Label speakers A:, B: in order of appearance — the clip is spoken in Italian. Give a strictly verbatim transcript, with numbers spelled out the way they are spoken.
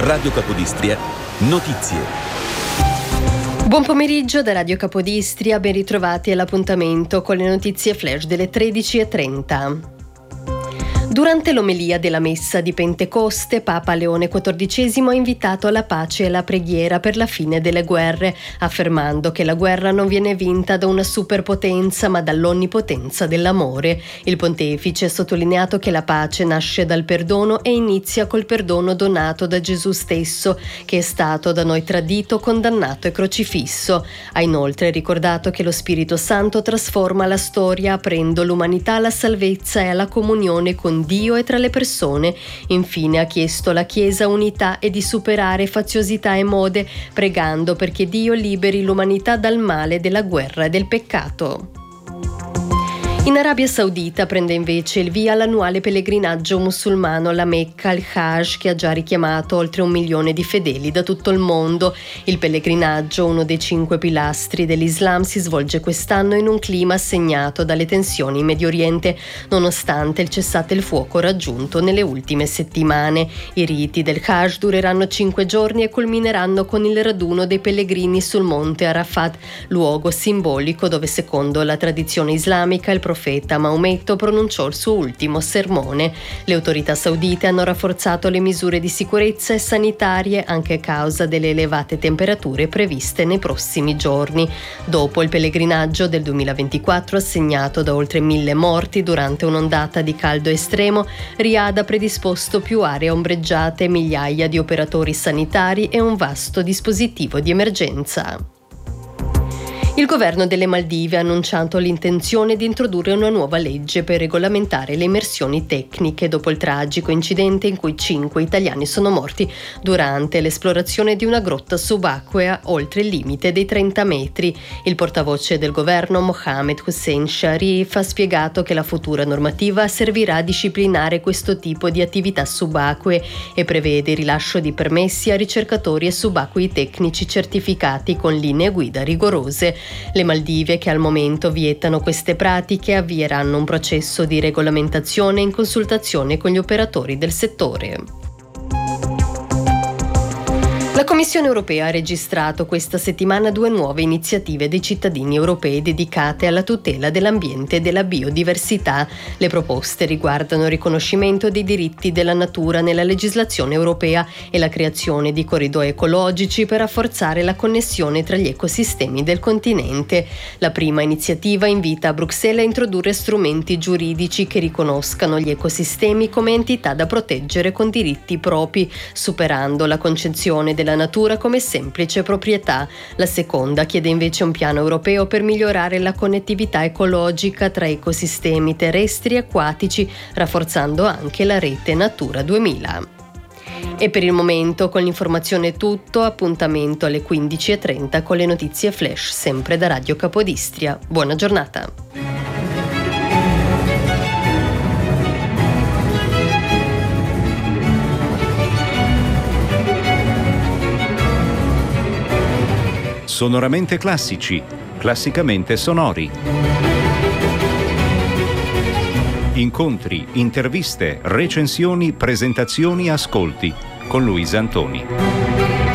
A: Radio Capodistria, notizie.
B: Buon pomeriggio da Radio Capodistria, ben ritrovati all'appuntamento con le notizie flash delle tredici e trenta. Durante l'omelia della messa di Pentecoste, Papa Leone quattordicesimo ha invitato alla pace e alla preghiera per la fine delle guerre, affermando che la guerra non viene vinta da una superpotenza ma dall'onnipotenza dell'amore. Il pontefice ha sottolineato che la pace nasce dal perdono e inizia col perdono donato da Gesù stesso, che è stato da noi tradito, condannato e crocifisso. Ha inoltre ricordato che lo Spirito Santo trasforma la storia, aprendo l'umanità alla salvezza e alla comunione con Dio e tra le persone. Infine ha chiesto alla Chiesa unità e di superare faziosità e mode, pregando perché Dio liberi l'umanità dal male della guerra e del peccato. In Arabia Saudita prende invece il via l'annuale pellegrinaggio musulmano alla Mecca, il Hajj, che ha già richiamato oltre un milione di fedeli da tutto il mondo. Il pellegrinaggio, uno dei cinque pilastri dell'Islam, si svolge quest'anno in un clima segnato dalle tensioni in Medio Oriente, nonostante il cessate il fuoco raggiunto nelle ultime settimane. I riti del Hajj dureranno cinque giorni e culmineranno con il raduno dei pellegrini sul monte Arafat, luogo simbolico dove, secondo la tradizione islamica, il profeta Maometto pronunciò il suo ultimo sermone. Le autorità saudite hanno rafforzato le misure di sicurezza e sanitarie anche a causa delle elevate temperature previste nei prossimi giorni. Dopo il pellegrinaggio del duemilaventiquattro segnato da oltre mille morti durante un'ondata di caldo estremo, Riyadh ha predisposto più aree ombreggiate, migliaia di operatori sanitari e un vasto dispositivo di emergenza. Il governo delle Maldive ha annunciato l'intenzione di introdurre una nuova legge per regolamentare le immersioni tecniche dopo il tragico incidente in cui cinque italiani sono morti durante l'esplorazione di una grotta subacquea oltre il limite dei trenta metri. Il portavoce del governo, Mohammed Hussein Sharif, ha spiegato che la futura normativa servirà a disciplinare questo tipo di attività subacquee e prevede il rilascio di permessi a ricercatori e subacquei tecnici certificati con linee guida rigorose. Le Maldive, che al momento vietano queste pratiche, avvieranno un processo di regolamentazione in consultazione con gli operatori del settore. La Commissione europea ha registrato questa settimana due nuove iniziative dei cittadini europei dedicate alla tutela dell'ambiente e della biodiversità. Le proposte riguardano il riconoscimento dei diritti della natura nella legislazione europea e la creazione di corridoi ecologici per rafforzare la connessione tra gli ecosistemi del continente. La prima iniziativa invita a Bruxelles a introdurre strumenti giuridici che riconoscano gli ecosistemi come entità da proteggere con diritti propri, superando la concezione della natura come semplice proprietà. La seconda chiede invece un piano europeo per migliorare la connettività ecologica tra ecosistemi terrestri e acquatici, rafforzando anche la rete Natura duemila. E per il momento con l'informazione è tutto, appuntamento alle quindici e trenta con le notizie flash, sempre da Radio Capodistria. Buona giornata.
C: Sonoramente classici, classicamente sonori. Incontri, interviste, recensioni, presentazioni, ascolti con Luisa Antoni.